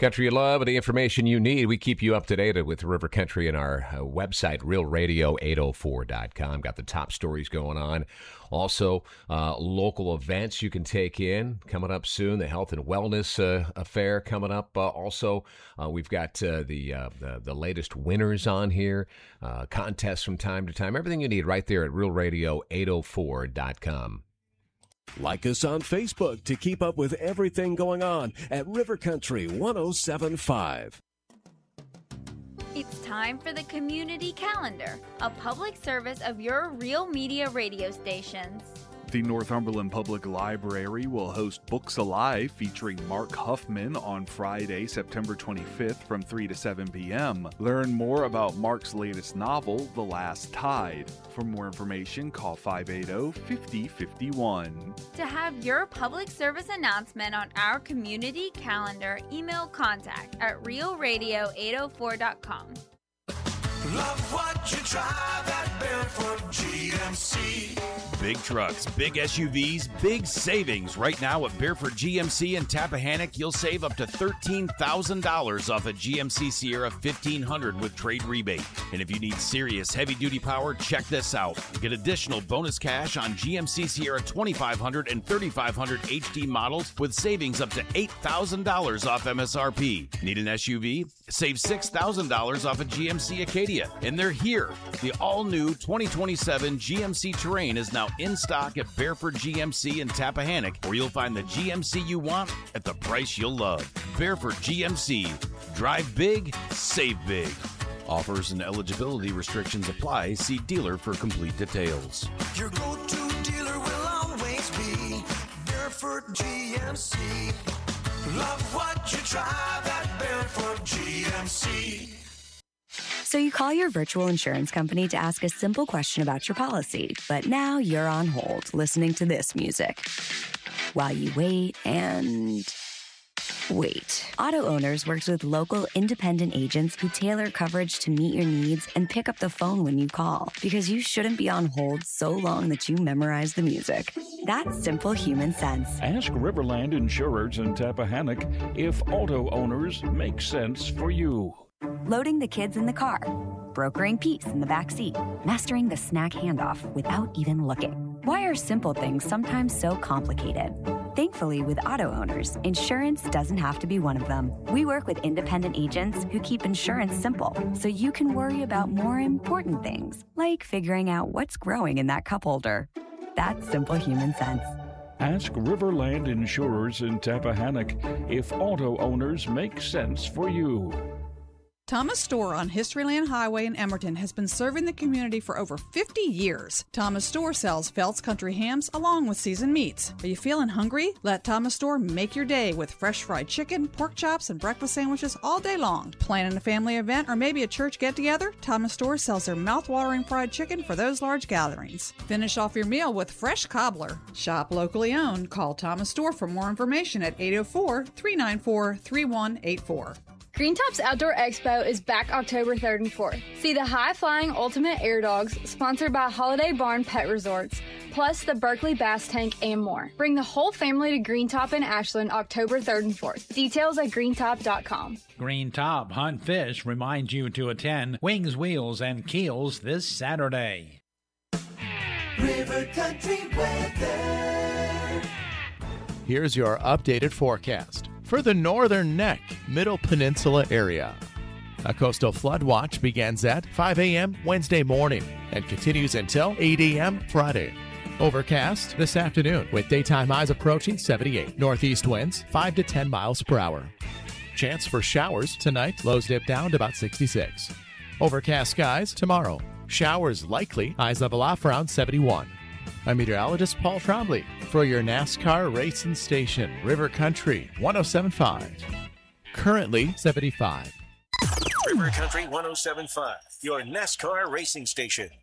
Country you love and the information you need. We keep you up to date with River Country and our website, realradio804.com. Got the top stories going on. Also, local events you can take in coming up soon. The Health and Wellness Affair coming up. Also, we've got the latest winners on here, contests from time to time. Everything you need right there at realradio804.com. Like us on Facebook to keep up with everything going on at River Country 107.5. It's time for the Community Calendar, a public service of your Real Media radio stations. The Northumberland Public Library will host Books Alive featuring Mark Huffman on Friday, September 25th from 3 to 7 p.m. Learn more about Mark's latest novel, The Last Tide. For more information, call 580-5051. To have your public service announcement on our community calendar, email contact at realradio804.com. Love what you drive at Barefoot GMC. Big trucks, big SUVs, big savings. Right now at Barefoot GMC in Tappahannock, you'll save up to $13,000 off a GMC Sierra 1500 with trade rebate. And if you need serious heavy-duty power, check this out. Get additional bonus cash on GMC Sierra 2500 and 3500 HD models with savings up to $8,000 off MSRP. Need an SUV? Save $6,000 off a GMC Acadia. And they're here. The all-new 2027 GMC Terrain is now in stock at Barefoot GMC in Tappahannock, where you'll find the GMC you want at the price you'll love. Barefoot GMC. Drive big, save big. Offers and eligibility restrictions apply. See dealer for complete details. Your go-to dealer will always be Barefoot GMC. Love what you drive at Barefoot GMC. So you call your virtual insurance company to ask a simple question about your policy, but now you're on hold listening to this music while you wait and wait. Auto Owners works with local independent agents who tailor coverage to meet your needs and pick up the phone when you call, because you shouldn't be on hold so long that you memorize the music. That's simple human sense. Ask Riverland Insurers in Tappahannock if Auto Owners make sense for you. Loading the kids in the car, brokering peace in the back seat, mastering the snack handoff without even looking. Why are simple things sometimes so complicated? Thankfully, with Auto Owners, insurance doesn't have to be one of them. We work with independent agents who keep insurance simple, so you can worry about more important things, like figuring out what's growing in that cup holder. That's simple human sense. Ask Riverland Insurers in Tappahannock if Auto Owners make sense for you. Thomas Store on Historyland Highway in Emerton has been serving the community for over 50 years. Thomas Store sells Felt's Country hams along with seasoned meats. Are you feeling hungry? Let Thomas Store make your day with fresh fried chicken, pork chops, and breakfast sandwiches all day long. Planning a family event or maybe a church get-together? Thomas Store sells their mouth-watering fried chicken for those large gatherings. Finish off your meal with fresh cobbler. Shop locally owned. Call Thomas Store for more information at 804-394-3184. Green Tops Outdoor Expo is back October 3rd and 4th. See the high-flying Ultimate Air Dogs, sponsored by Holiday Barn Pet Resorts, plus the Berkeley Bass Tank and more. Bring the whole family to Green Top in Ashland October 3rd and 4th. Details at greentop.com. Green Top Hunt Fish reminds you to attend Wings, Wheels, and Keels this Saturday. River Country weather. Here's your updated forecast for the Northern Neck, Middle Peninsula area. A coastal flood watch begins at 5 a.m. Wednesday morning and continues until 8 a.m. Friday. Overcast this afternoon with daytime highs approaching 78. Northeast winds 5 to 10 miles per hour. Chance for showers tonight. Lows dip down to about 66. Overcast skies tomorrow. Showers likely. Highs level off around 71. I'm meteorologist Paul Trombley for your NASCAR racing station, River Country 107.5. Currently 75. River Country 107.5, your NASCAR racing station.